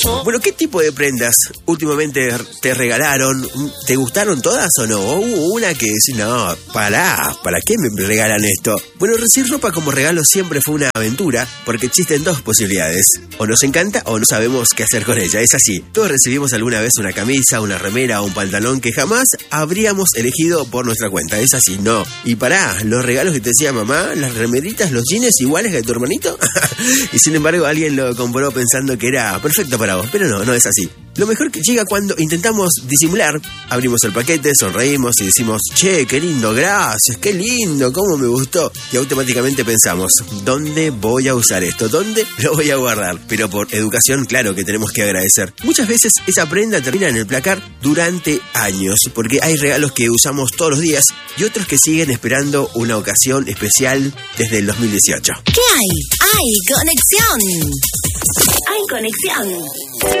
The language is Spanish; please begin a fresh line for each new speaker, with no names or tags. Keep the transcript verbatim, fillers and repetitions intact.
Bueno, ¿qué tipo de prendas últimamente te regalaron? ¿Te gustaron todas o no? ¿O hubo una que decís, no, pará, ¿para qué me regalan esto? Bueno, recibir ropa como regalo siempre fue una aventura, porque existen dos posibilidades. O nos encanta o no sabemos qué hacer con ella, es así. Todos recibimos alguna vez una camisa, una remera o un pantalón que jamás habríamos elegido por nuestra cuenta, es así, no. Y pará, los regalos que te decía mamá, las remeritas, los jeans iguales que tu hermanito, y sin embargo alguien lo compró pensando que era perfecto para vos, pero no, no es así. Lo mejor que llega cuando intentamos disimular, abrimos el paquete, sonreímos y decimos, che, qué lindo, gracias, qué lindo, cómo me gustó. Y automáticamente pensamos, ¿dónde voy a usar esto? ¿Dónde lo voy a guardar? Pero por educación, claro que tenemos que agradecer. Muchas veces esa prenda termina en el placar durante años, porque hay regalos que usamos todos los días y otros que siguen esperando una ocasión especial desde el dos mil dieciocho.
¿Qué hay? ¡Hay conexión! ¡Hay conexión!